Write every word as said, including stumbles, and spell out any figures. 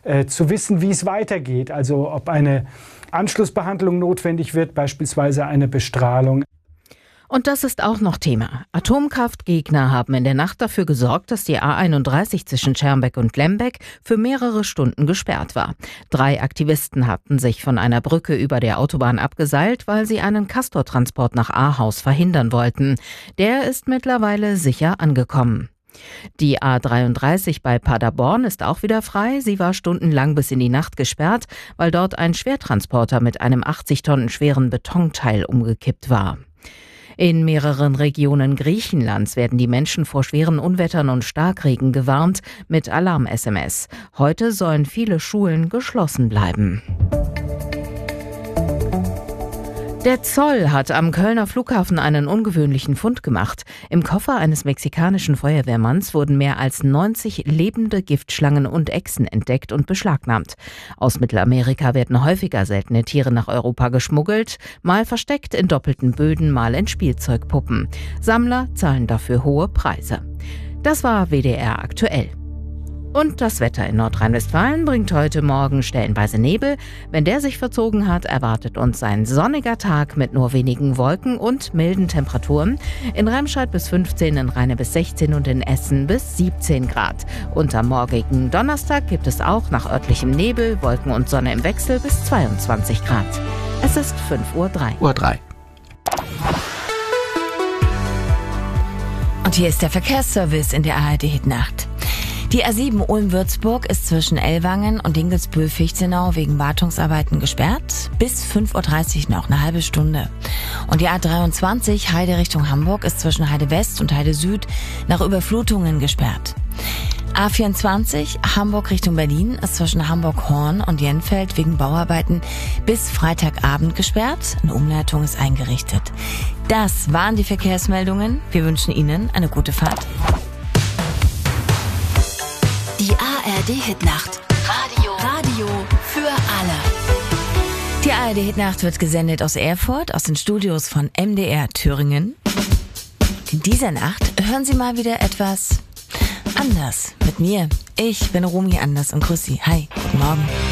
äh, zu wissen, wie es weitergeht. Also ob eine Anschlussbehandlung notwendig wird, beispielsweise eine Bestrahlung. Und das ist auch noch Thema. Atomkraftgegner haben in der Nacht dafür gesorgt, dass die A einunddreißig zwischen Schermbeck und Lembeck für mehrere Stunden gesperrt war. Drei Aktivisten hatten sich von einer Brücke über der Autobahn abgeseilt, weil sie einen Castortransport nach Ahaus verhindern wollten. Der ist mittlerweile sicher angekommen. Die A dreiunddreißig bei Paderborn ist auch wieder frei. Sie war stundenlang bis in die Nacht gesperrt, weil dort ein Schwertransporter mit einem achtzig Tonnen schweren Betonteil umgekippt war. In mehreren Regionen Griechenlands werden die Menschen vor schweren Unwettern und Starkregen gewarnt mit Alarm-S M S. Heute sollen viele Schulen geschlossen bleiben. Der Zoll hat am Kölner Flughafen einen ungewöhnlichen Fund gemacht. Im Koffer eines mexikanischen Feuerwehrmanns wurden mehr als neunzig lebende Giftschlangen und Echsen entdeckt und beschlagnahmt. Aus Mittelamerika werden häufiger seltene Tiere nach Europa geschmuggelt, mal versteckt in doppelten Böden, mal in Spielzeugpuppen. Sammler zahlen dafür hohe Preise. Das war W D R aktuell. Und das Wetter in Nordrhein-Westfalen bringt heute Morgen stellenweise Nebel. Wenn der sich verzogen hat, erwartet uns ein sonniger Tag mit nur wenigen Wolken und milden Temperaturen. In Remscheid bis fünfzehn, in Rheine bis sechzehn und in Essen bis siebzehn Grad. Und am morgigen Donnerstag gibt es auch nach örtlichem Nebel, Wolken und Sonne im Wechsel bis zweiundzwanzig Grad. Es ist fünf Uhr drei. Uhr drei. Und hier ist der Verkehrsservice in der A R D-Hitnacht. Die A sieben Ulm-Würzburg ist zwischen Ellwangen und Dinkelsbühl-Fichtenau wegen Wartungsarbeiten gesperrt. Bis fünf Uhr dreißig noch, eine halbe Stunde. Und die A dreiundzwanzig Heide Richtung Hamburg ist zwischen Heide West und Heide Süd nach Überflutungen gesperrt. A vierundzwanzig Hamburg Richtung Berlin ist zwischen Hamburg-Horn und Jenfeld wegen Bauarbeiten bis Freitagabend gesperrt. Eine Umleitung ist eingerichtet. Das waren die Verkehrsmeldungen. Wir wünschen Ihnen eine gute Fahrt. Die A R D-Hitnacht. Radio. Radio für alle. Die A R D-Hitnacht wird gesendet aus Erfurt, aus den Studios von M D R Thüringen. In dieser Nacht hören Sie mal wieder etwas anders mit mir. Ich bin Romy Anders und grüß Sie. Hi, guten Morgen.